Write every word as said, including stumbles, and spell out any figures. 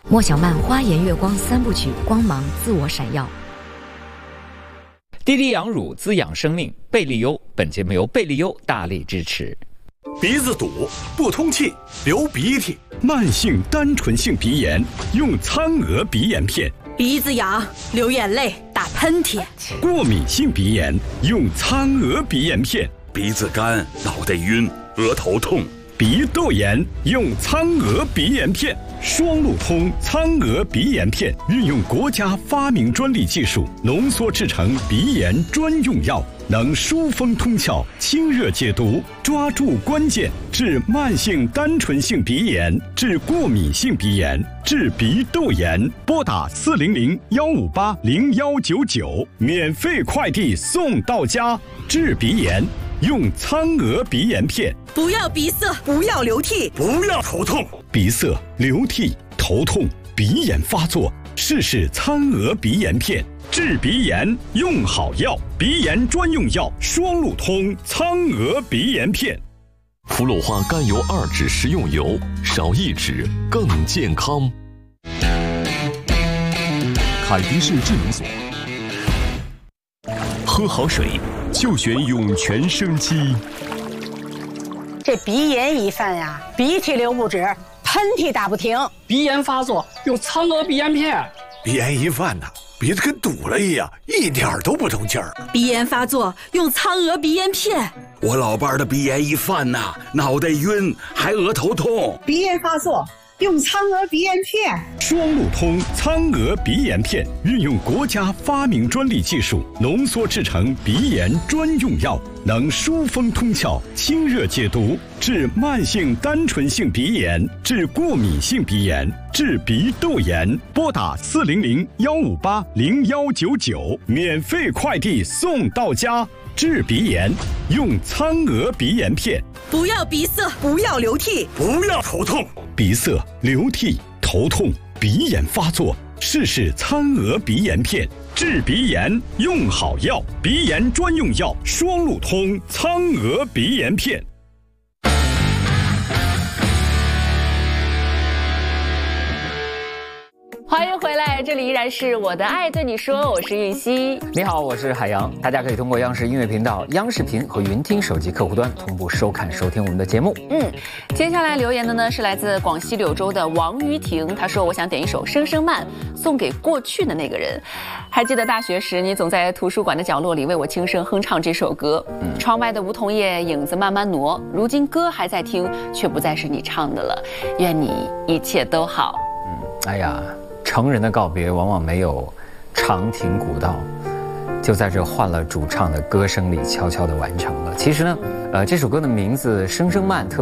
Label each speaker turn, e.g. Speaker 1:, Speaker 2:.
Speaker 1: 莫小曼花颜月光三部曲，光芒自我闪耀。
Speaker 2: 滴滴养乳滋养生命，贝利优。本节目由贝利优大力支持。
Speaker 3: 鼻子堵、不通气、流鼻涕，
Speaker 4: 慢性单纯性鼻炎用苍娥鼻炎片；
Speaker 5: 鼻子痒、流眼泪、打喷嚏；
Speaker 4: 过敏性鼻炎用苍娥鼻炎片；
Speaker 3: 鼻子干、脑袋晕、额头痛；
Speaker 4: 鼻窦炎用苍娥鼻炎片。双路通苍娥鼻炎片运用国家发明专利技术浓缩制成鼻炎专用药，能疏风通窍、清热解毒，抓住关键，治慢性单纯性鼻炎，治过敏性鼻炎，治鼻窦炎。拨打四零零幺五八零幺九九，免费快递送到家。治鼻炎用苍娥鼻炎片。
Speaker 5: 不要鼻塞，不要流涕，
Speaker 3: 不要头痛。
Speaker 4: 鼻塞、流涕、头痛、鼻炎发作，试试苍娥鼻炎片。治鼻炎用好药，鼻炎专用药双路通苍娥鼻炎片。
Speaker 6: 氟氯化甘油二酯食用油，少一酯更健康。凯迪士智能锁，喝好水就选涌泉生机。
Speaker 7: 这鼻炎一犯呀，鼻涕流不止，喷嚏打不停。
Speaker 8: 鼻炎发作用苍娥鼻炎片。
Speaker 3: 鼻炎一犯呐，鼻子跟堵了一样，一点都不通气儿。
Speaker 5: 鼻炎发作用苍娥鼻炎片。
Speaker 3: 我老伴儿的鼻炎一犯呐，脑袋晕，还额头痛。
Speaker 7: 鼻炎发作用苍娥鼻炎片。
Speaker 4: 双路通苍娥鼻炎片运用国家发明专利技术浓缩制成鼻炎专用药，能疏风通窍、清热解毒，治慢性单纯性鼻炎，治过敏性鼻炎，治鼻窦炎。拨打四零零幺五八零幺九九，免费快递送到家。治鼻炎用苍娥鼻炎片。
Speaker 5: 不要鼻塞，不要流涕，
Speaker 3: 不要头痛。
Speaker 4: 鼻塞、流涕、头痛、鼻炎发作，试试苍娥鼻炎片。治鼻炎用好药，鼻炎专用药双路通苍娥鼻炎片。
Speaker 9: 欢迎回来，这里依然是我的爱对你说，我是玉溪。
Speaker 2: 你好，我是海洋。大家可以通过央视音乐频道、央视频和云听手机客户端同步收看收听我们的节目。
Speaker 9: 嗯，接下来留言的呢是来自广西柳州的王于婷，她说：“我想点一首《声声慢》，送给过去的那个人。还记得大学时，你总在图书馆的角落里为我轻声哼唱这首歌。嗯，窗外的梧桐叶影子慢慢挪，如今歌还在听，却不再是你唱的了。愿你一切都好。”
Speaker 2: 嗯，哎呀。成人的告别往往没有长亭古道，就在这换了主唱的歌声里悄悄地完成了。其实呢，呃，这首歌的名字《声声慢》特别